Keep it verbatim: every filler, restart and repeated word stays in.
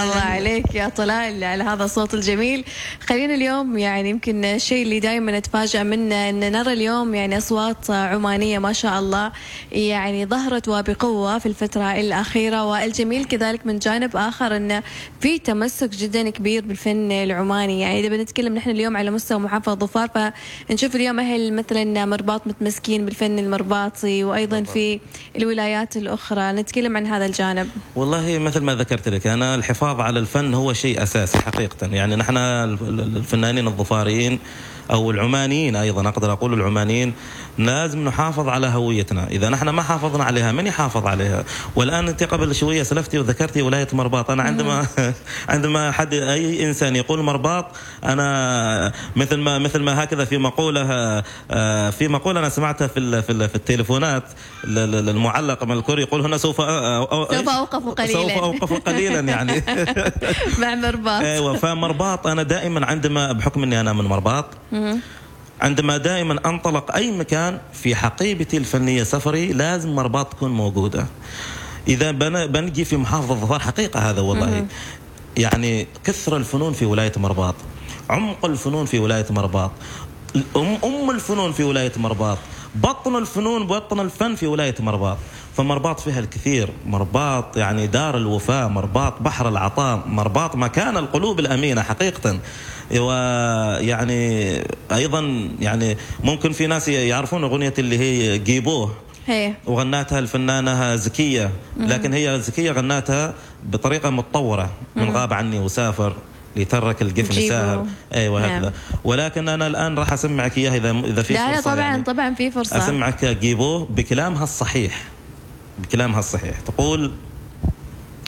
الله عليك يا طلال على هذا الصوت الجميل. خلينا اليوم يعني يمكن الشيء اللي دائما نتفاجأ منه ان نرى اليوم يعني اصوات عمانيه ما شاء الله يعني ظهرت وبقوه في الفتره الاخيره، والجميل كذلك من جانب اخر انه في تمسك جدا كبير بالفن العماني. يعني اذا بنتكلم نحن اليوم على مستوى محافظه ظفار فنشوف اليوم اهل مثلا مرباط متمسكين بالفن المرباطي، وايضا في الولايات الاخرى. نتكلم عن هذا الجانب. والله مثل ما ذكرت لك انا الحفاظ على الفن هو شيء اساسي حقيقه. يعني نحن الفنانين الظفاريين او العمانيين ايضا اقدر اقول العمانيين لازم نحافظ على هويتنا. اذا نحن ما حافظنا عليها من يحافظ عليها؟ والان انت قبل شويه سلفتي وذكرتي ولايه مرباط. انا عندما عندما حد اي انسان يقول مرباط انا مثل ما مثل ما هكذا في مقوله في مقوله انا سمعتها في في التليفونات المعلقه من الكوري يقول هنا سوف سوف اوقف قليلا سوف اوقف قليلا يعني مع مرباط. ايوه فمرباط انا دائما عندما بحكم اني انا من مرباط عندما دائما انطلق اي مكان في حقيبتي الفنيه سفري لازم مرباط تكون موجوده. اذا بنجي في محافظه ظفار حقيقه هذا والله يعني كثر الفنون في ولايه مرباط، عمق الفنون في ولايه مرباط، ام ام الفنون في ولايه مرباط، بطن الفنون بطن الفن في ولايه مرباط. فمرباط فيها الكثير. مرباط يعني دار الوفاء، مرباط بحر العطاء، مرباط مكان القلوب الامينه حقيقه. ويعني ايضا يعني ممكن في ناس يعرفون اغنيه اللي هي جيبوه هي وغناتها الفنانه زكيه، لكن هي زكيه غناتها بطريقه متطوره من غاب عني وسافر ليترك القفن ساهر. ايوه هكذا. ولكن انا الان راح اسمعك اياها اذا اذا في فرصه. لا طبعا يعني طبعا في فرصه. اسمعك جيبوه بكلامها الصحيح، بكلامها الصحيح. تقول